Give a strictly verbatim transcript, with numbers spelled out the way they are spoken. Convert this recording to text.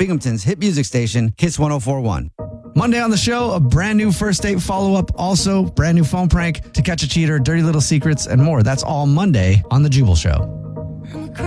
Binghamton's hit music station, Kiss one oh four point one. Monday on the show, a brand new first date follow-up, also brand new phone prank, To Catch a Cheater, Dirty Little Secrets, and more. That's all Monday on The Jubal Show.